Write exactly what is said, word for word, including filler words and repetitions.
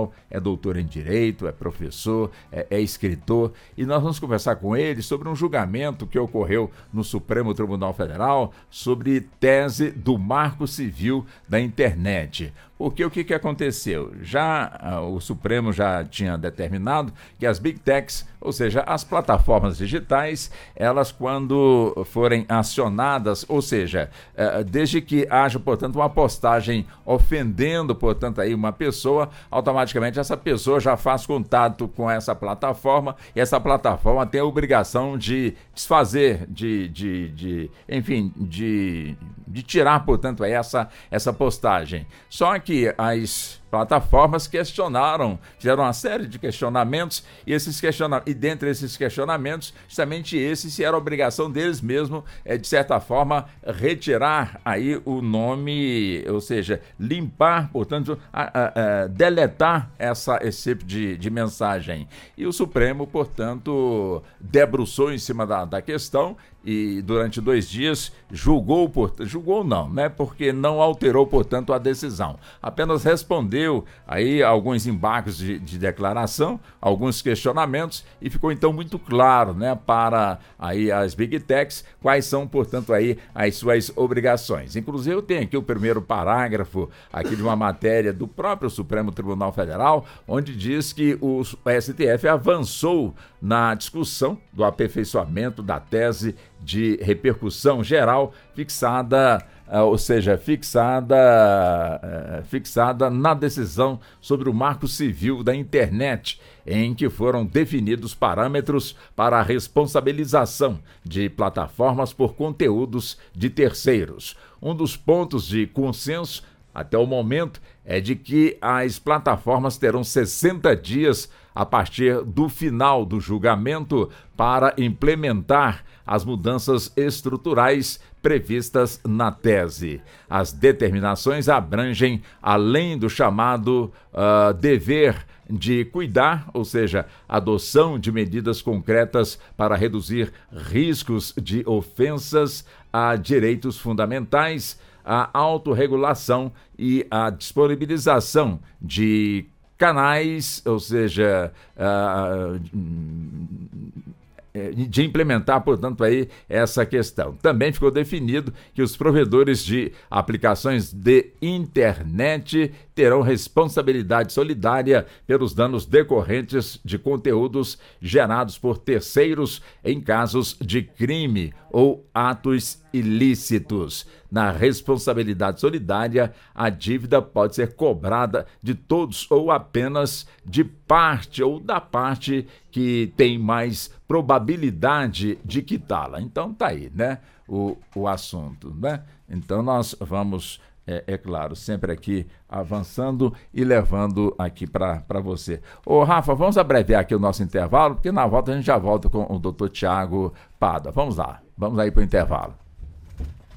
Federal, é doutor em Direito, é professor, é, é escritor, e nós vamos conversar com ele sobre um julgamento que ocorreu no Supremo Tribunal Federal sobre tese do Marco Civil da Internet. Porque o que, que aconteceu? Já uh, o Supremo já tinha determinado que as Big Techs, ou seja, as plataformas digitais, elas quando forem acionadas, ou seja, uh, desde que haja, portanto, uma postagem ofendendo, portanto, aí uma pessoa, automaticamente essa pessoa já faz contato com essa plataforma e essa plataforma tem a obrigação de desfazer, de, de, de enfim, de, de tirar, portanto, aí essa, essa postagem. Só que as plataformas questionaram, fizeram uma série de questionamentos e, esses questiona e dentre esses questionamentos, justamente esse se era a obrigação deles mesmo, é, de certa forma, retirar aí o nome, ou seja, limpar, portanto, a, a, a, deletar essa, esse tipo de, de mensagem. E o Supremo, portanto, debruçou em cima da, da questão e durante dois dias julgou, por, julgou não, né? Porque não alterou, portanto, a decisão. Apenas respondeu aí alguns embargos de, de declaração, alguns questionamentos e ficou então muito claro, né, para aí as Big Techs quais são, portanto, aí as suas obrigações. Inclusive eu tenho aqui o primeiro parágrafo aqui de uma matéria do próprio Supremo Tribunal Federal, onde diz que o S T F avançou na discussão do aperfeiçoamento da tese de repercussão geral fixada, ou seja, fixada, fixada na decisão sobre o Marco Civil da Internet, em que foram definidos parâmetros para a responsabilização de plataformas por conteúdos de terceiros. Um dos pontos de consenso até o momento é de que as plataformas terão sessenta dias a partir do final do julgamento para implementar as mudanças estruturais previstas na tese. As determinações abrangem, além do chamado uh, dever de cuidar, ou seja, adoção de medidas concretas para reduzir riscos de ofensas a direitos fundamentais, a autorregulação e a disponibilização de canais, ou seja, uh, de implementar, portanto, aí essa questão. Também ficou definido que os provedores de aplicações de internet terão responsabilidade solidária pelos danos decorrentes de conteúdos gerados por terceiros em casos de crime ou atos ilícitos. Na responsabilidade solidária, a dívida pode ser cobrada de todos ou apenas de parte ou da parte que tem mais probabilidade de quitá-la. Então tá aí, né, o, o assunto, né? Então nós vamos, é, é claro, sempre aqui avançando e levando aqui para você. Ô Rafa, vamos abreviar aqui o nosso intervalo, porque na volta a gente já volta com o doutor Tiago Pada. Vamos lá, vamos aí para o intervalo.